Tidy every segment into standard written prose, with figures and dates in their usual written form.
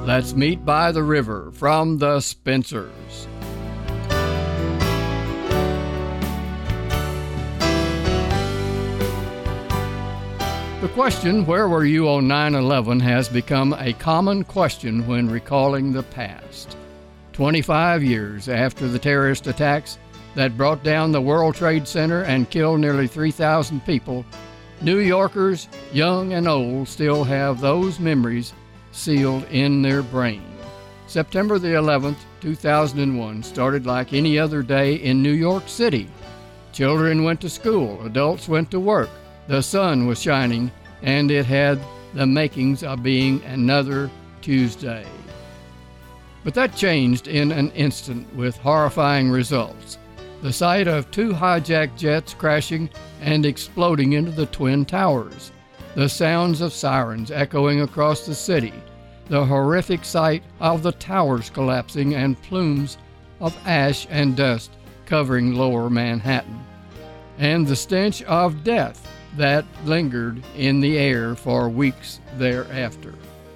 Let's Meet by the River from the Spencers. The question, where were you on 9/11, has become a common question when recalling the past. 25 years after the terrorist attacks that brought down the World Trade Center and killed nearly 3,000 people, New Yorkers, young and old, still have those memories sealed in their brain. September the 11th, 2001 started like any other day in New York City. Children went to school, adults went to work. The sun was shining, and it had the makings of being another Tuesday. But that changed in an instant with horrifying results. The sight of two hijacked jets crashing and exploding into the Twin Towers. The sounds of sirens echoing across the city. The horrific sight of the towers collapsing and plumes of ash and dust covering lower Manhattan. And the stench of death that lingered in the air for weeks thereafter.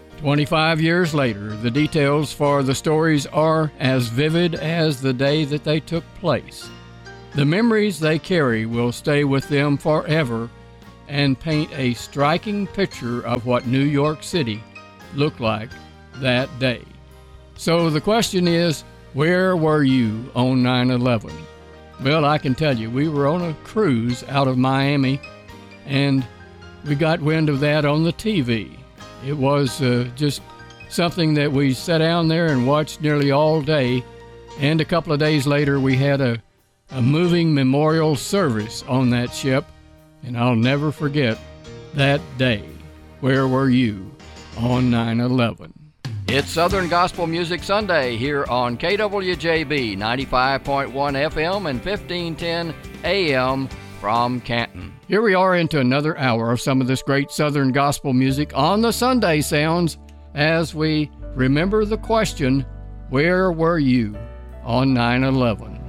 25 years later, the details for the stories are as vivid as the day that they took place. The memories they carry will stay with them forever and paint a striking picture of what New York City looked like that day. So the question is, where were you on 9/11? Well, I can tell you, we were on a cruise out of Miami, and we got wind of that on the TV. It was just something that we sat down there and watched nearly all day, and a couple of days later we had a moving memorial service on that ship, and I'll never forget that day. Where were you on 9/11? It's Southern Gospel Music Sunday here on KWJB 95.1 FM and 1510 AM from Canton. Here we are into another hour of some of this great Southern Gospel music on the Sunday Sounds as we remember the question, where were you on 9/11?